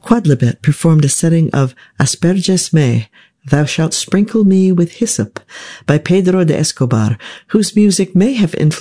Quodlibet performed a setting of Asperges Me, Thou Shalt Sprinkle Me with Hyssop, by Pedro de Escobar, whose music may have influenced